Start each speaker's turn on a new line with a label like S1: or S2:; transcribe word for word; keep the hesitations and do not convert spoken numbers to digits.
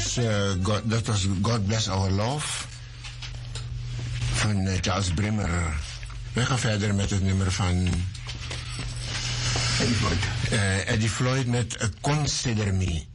S1: was, uh, God, dat was God Bless Our Love van uh, Charles Brimmer. We gaan verder met het nummer van
S2: Eddie Floyd,
S1: uh, Eddie Floyd met uh, Consider Me.